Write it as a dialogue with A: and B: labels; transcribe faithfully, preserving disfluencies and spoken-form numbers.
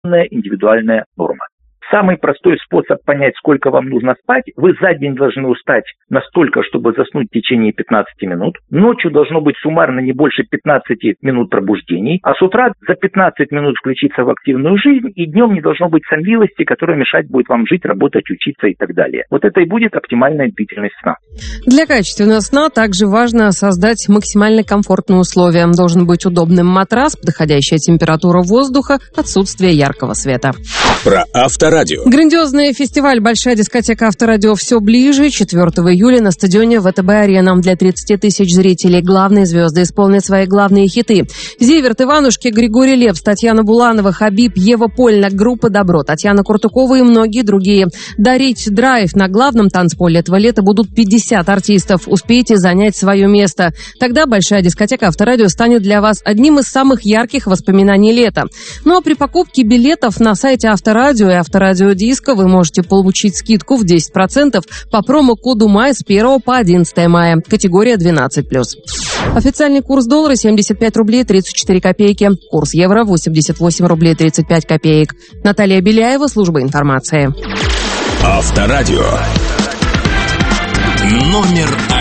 A: индивидуальная норма. Самый простой способ понять, сколько вам нужно спать, вы за день должны устать настолько, чтобы заснуть в течение пятнадцати минут. Ночью должно быть суммарно не больше пятнадцати минут пробуждений, а с утра за пятнадцать минут включиться в активную жизнь, и днем не должно быть сонливости, которая мешать будет вам жить, работать, учиться и так далее. Вот это и будет оптимальная длительность сна.
B: Для качественного сна также важно создать максимально комфортные условия. Должен быть удобным матрас, подходящая температура воздуха, отсутствие яркого света.
C: Про Авторадио.
B: Грандиозный фестиваль «Большая дискотека Авторадио» все ближе. четвёртого июля на стадионе ВТБ-арена для тридцати тысяч зрителей главные звезды исполнят свои главные хиты. Зиверт, Иванушки, Григорий Лепс, Татьяна Буланова, Хабиб, Ева Польна, группа «Добро», Татьяна Куртукова и многие другие. Дарить драйв на главном танцполе этого лета будут пятьдесят артистов. Успейте занять свое место. Тогда «Большая дискотека Авторадио» станет для вас одним из самых ярких воспоминаний лета. Ну а при покупке билетов на сайте Авторадио и Авторадио Диско вы можете получить скидку в десять процентов по промокоду мая с первого по одиннадцатое мая. Категория двенадцать плюс. Официальный курс доллара семьдесят пять рублей тридцать четыре копейки. Курс евро восемьдесят восемь рублей тридцать пять копеек. Наталья Беляева, служба информации.
C: Авторадио. Номер один.